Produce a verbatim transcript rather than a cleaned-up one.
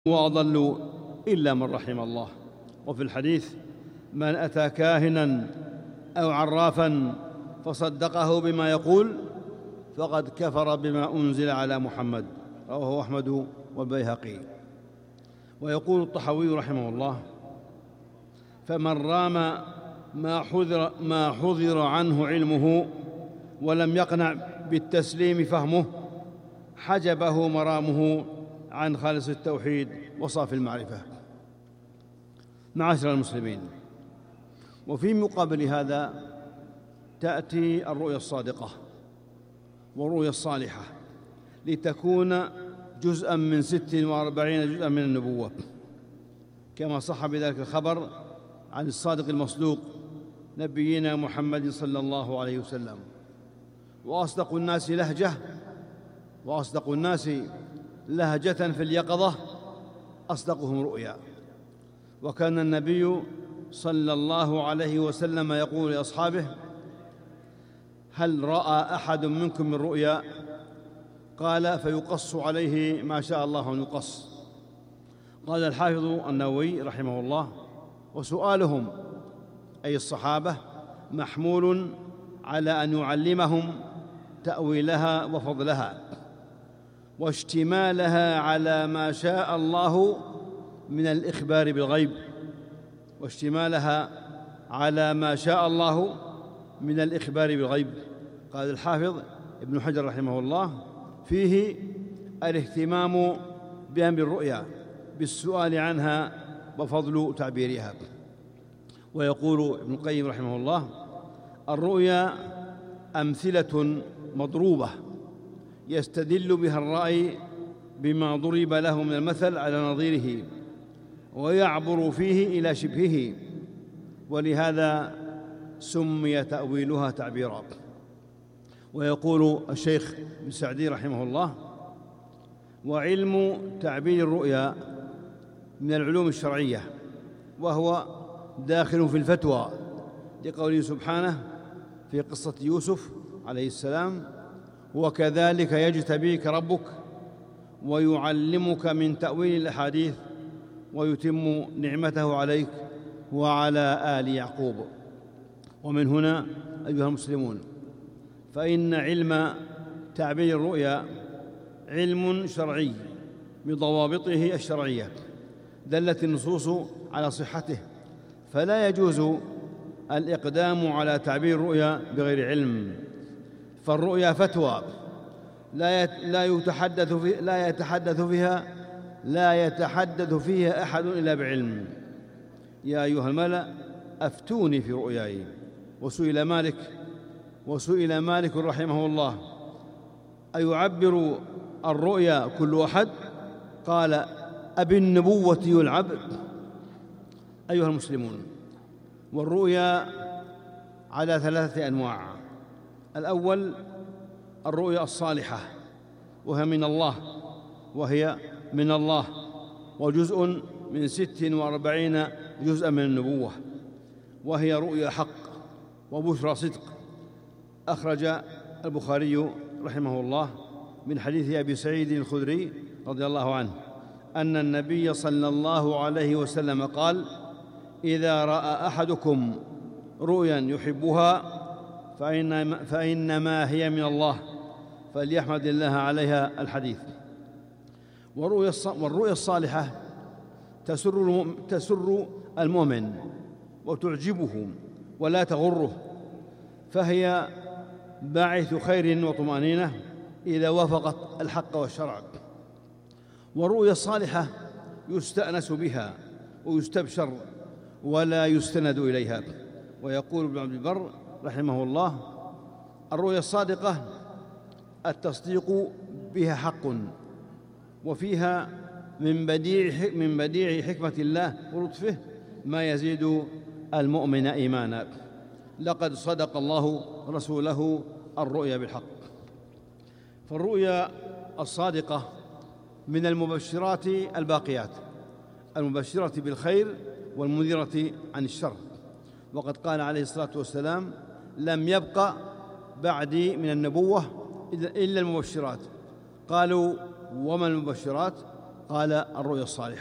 وأضل إلا من رحم الله. وفي الحديث: من أتى كاهنا أو عرافا فصدقه بما يقول فقد كفر بما أنزل على محمد، رواه أحمد والبيهقي. ويقول الطحاوي رحمه الله: فمن رام ما حذر, ما حذر عنه علمه ولم يقنع بالتسليم فهمه حجبه مرامه عن خالص التوحيد وصافي المعرفة. معاشر المسلمين، وفي مقابل هذا تأتي الرؤيا الصادقة والرؤيا الصالحة لتكون جزءا من ست وأربعين جزءا من النبوة، كما صح بذلك الخبر عن الصادق المصدوق نبينا محمد صلى الله عليه وسلم. وأصدق الناس لهجة وأصدق الناس لهجة في اليقظة أصدقهم رؤيا. وكان النبي صلى الله عليه وسلم يقول لأصحابه: هل رأى أحد منكم من رؤيا؟ قال: فيقص عليه ما شاء الله أن يقص. قال الحافظ النووي رحمه الله: وسؤالهم أي الصحابة محمول على أن يعلمهم تأويلها وفضلها واشتمالها على ما شاء الله من الإخبار بالغيب واشتمالها على ما شاء الله من الإخبار بالغيب. قال الحافظ ابن حجر رحمه الله: فيه الاهتمام بأمر الرؤيا بالسؤال عنها وفضل تعبيرها. ويقول ابن القيم رحمه الله: الرؤيا أمثلة مضروبة يستدل بها الرأي بما ضرب له من المثل على نظيره ويعبر فيه إلى شبهه، ولهذا سمي تأويلها تعبيرا. ويقول الشيخ ابن سعدي رحمه الله: وعلم تعبير الرؤيا من العلوم الشرعية، وهو داخل في الفتوى، لقوله سبحانه في قصة يوسف عليه السلام: وكذلك يجتبيك ربك ويعلمك من تأويل الأحاديث ويتم نعمته عليك وعلى آل يعقوب. ومن هنا أيها المسلمون، فإن علم تعبير الرؤيا علم شرعي بضوابطه الشرعية دلت النصوص على صحته، فلا يجوز الإقدام على تعبير الرؤيا بغير علم، فالرؤيا فتوى لا يتحدث في لا يتحدث فيها لا يتحدث فيها أحد إلا بعلم. يا أيها الملأ أفتوني في رؤياي. وسئل مالك وسئل مالك رحمه الله: أيعبر الرؤيا كل أحد؟ قال: أبالنبوة يلعب؟ أيها المسلمون، والرؤيا على ثلاثة أنواع: الأول الرؤيا الصالحة، وهي من الله وهي من الله وجزء من ست وأربعين جزءا من النبوة، وهي رؤيا حق وبشرى صدق. أخرج البخاري رحمه الله من حديث أبي سعيد الخدري رضي الله عنه أن النبي صلى الله عليه وسلم قال: إذا رأى أحدكم رؤيا يحبها فإن فإنما هي من الله فليحمد الله عليها. الحديث. والرؤيا الصالحة تسر تسر المؤمن وتعجبه ولا تغره، فهي باعث خير وطمأنينة إذا وافقت الحق والشرع. والرؤيا الصالحة يستأنس بها ويستبشر ولا يستند إليها. ويقول ابن عبد البر رحمه الله: الرؤيا الصادقة التصديق بها حق، وفيها من بديع من بديع حكمة الله ولطفه ما يزيد المؤمن إيمانا. لقد صدق الله رسوله الرؤيا بالحق. فالرؤيا الصادقة من المبشرات الباقيات المبشرة بالخير والمنذرة عن الشر. وقد قال عليه الصلاة والسلام: لم يبق بعدي من النبوة إلا المبشرات. قالوا: وما المبشرات؟ قال الرؤيا الصالحة.